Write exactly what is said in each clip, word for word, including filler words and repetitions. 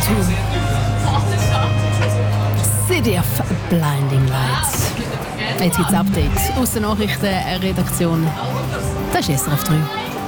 two. City of Blinding Lights. Jetzt gibt es Updates aus der Nachrichtenredaktion. Das ist S R F drei.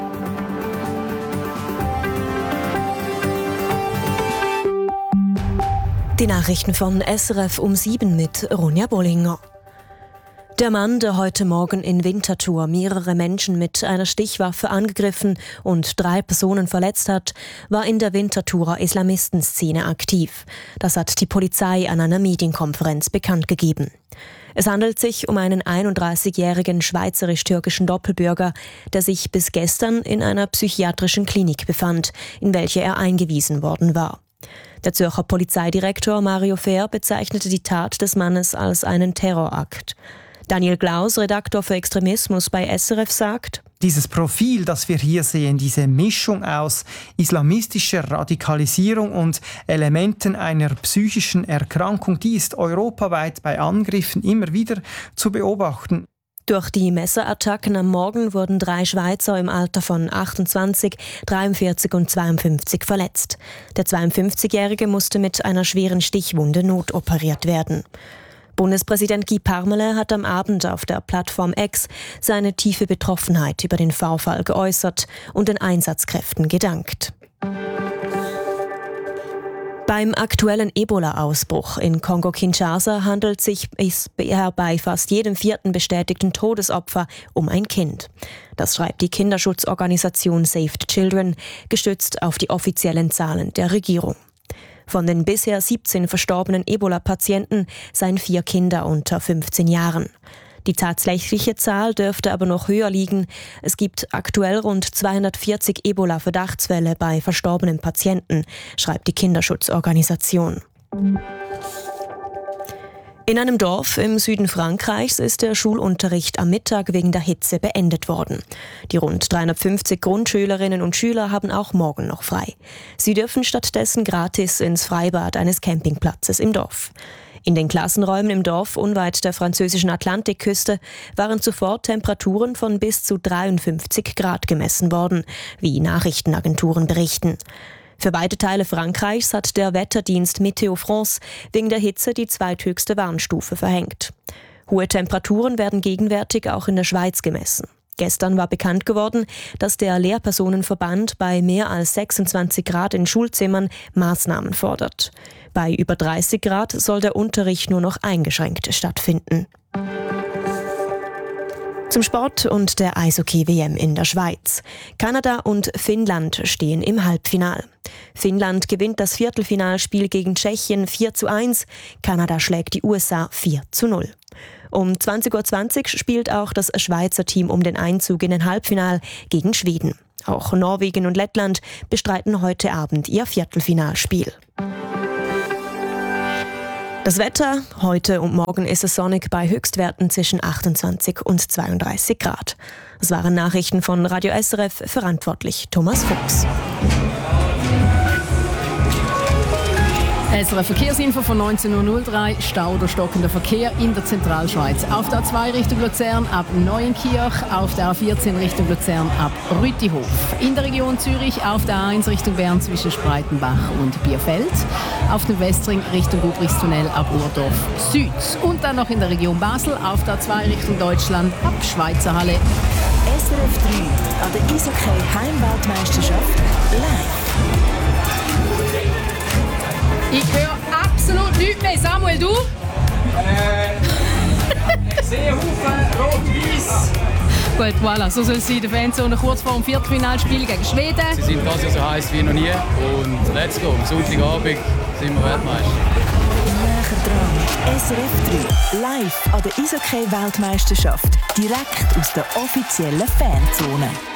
Die Nachrichten von S R F um sieben mit Ronja Bollinger. Der Mann, der heute Morgen in Winterthur mehrere Menschen mit einer Stichwaffe angegriffen und drei Personen verletzt hat, war in der Winterthurer Islamistenszene aktiv. Das hat die Polizei an einer Medienkonferenz bekannt gegeben. Es handelt sich um einen einunddreißigjährigen schweizerisch-türkischen Doppelbürger, der sich bis gestern in einer psychiatrischen Klinik befand, in welche er eingewiesen worden war. Der Zürcher Polizeidirektor Mario Fehr bezeichnete die Tat des Mannes als einen Terrorakt. Daniel Glaus, Redaktor für Extremismus bei S R F, sagt: Dieses Profil, das wir hier sehen, diese Mischung aus islamistischer Radikalisierung und Elementen einer psychischen Erkrankung, die ist europaweit bei Angriffen immer wieder zu beobachten. Durch die Messerattacken am Morgen wurden drei Schweizer im Alter von achtundzwanzig, dreiundvierzig und zweiundfünfzig verletzt. Der zweiundfünfzigjährige musste mit einer schweren Stichwunde notoperiert werden. Bundespräsident Guy Parmelin hat am Abend auf der Plattform X seine tiefe Betroffenheit über den Vorfall geäußert und den Einsatzkräften gedankt. Beim aktuellen Ebola-Ausbruch in Kongo-Kinshasa handelt es sich bei fast jedem vierten bestätigten Todesopfer um ein Kind. Das schreibt die Kinderschutzorganisation Save the Children, gestützt auf die offiziellen Zahlen der Regierung. Von den bisher siebzehn verstorbenen Ebola-Patienten seien vier Kinder unter fünfzehn Jahren. Die tatsächliche Zahl dürfte aber noch höher liegen. Es gibt aktuell rund zweihundertvierzig Ebola-Verdachtsfälle bei verstorbenen Patienten, schreibt die Kinderschutzorganisation. In einem Dorf im Süden Frankreichs ist der Schulunterricht am Mittag wegen der Hitze beendet worden. Die rund dreihundertfünfzig Grundschülerinnen und Schüler haben auch morgen noch frei. Sie dürfen stattdessen gratis ins Freibad eines Campingplatzes im Dorf. In den Klassenräumen im Dorf unweit der französischen Atlantikküste waren zuvor Temperaturen von bis zu dreiundfünfzig Grad gemessen worden, wie Nachrichtenagenturen berichten. Für beide Teile Frankreichs hat der Wetterdienst Météo France wegen der Hitze die zweithöchste Warnstufe verhängt. Hohe Temperaturen werden gegenwärtig auch in der Schweiz gemessen. Gestern war bekannt geworden, dass der Lehrpersonenverband bei mehr als sechsundzwanzig Grad in Schulzimmern Maßnahmen fordert. Bei über dreißig Grad soll der Unterricht nur noch eingeschränkt stattfinden. Zum Sport und der Eishockey-W M in der Schweiz. Kanada und Finnland stehen im Halbfinale. Finnland gewinnt das Viertelfinalspiel gegen Tschechien vier zu eins. Kanada schlägt die U S A vier zu null. Um zwanzig Uhr zwanzig spielt auch das Schweizer Team um den Einzug in den Halbfinal gegen Schweden. Auch Norwegen und Lettland bestreiten heute Abend ihr Viertelfinalspiel. Das Wetter: Heute und morgen ist es sonnig bei Höchstwerten zwischen achtundzwanzig und zweiunddreißig Grad. Das waren Nachrichten von Radio S R F, verantwortlich Thomas Fuchs. S R F Verkehrsinfo von neunzehn Uhr drei. Stau oder stockender Verkehr in der Zentralschweiz. Auf der A zwei Richtung Luzern ab Neuenkirch, auf der A vierzehn Richtung Luzern ab Rütihof. In der Region Zürich auf der A eins Richtung Bern zwischen Spreitenbach und Bierfeld. Auf dem Westring Richtung Gubrichstunnel ab Urdorf Süd. Und dann noch in der Region Basel auf der A zwei Richtung Deutschland ab Schweizerhalle. S R F drei an der Eishockey-Heimweltmeisterschaft live. Ich höre absolut nichts mehr. Samuel, du? Äh, Seehaufen, rot-weiß. Gut, voilà, so soll es sein. Die Fanzone kurz vor dem Viertelfinalspiel gegen Schweden. Sie sind quasi so heiß wie noch nie. Und let's go, am Sonntagabend sind wir Weltmeister. Näher dran, S R F drei, live an der Eishockey-Weltmeisterschaft, direkt aus der offiziellen Fanzone.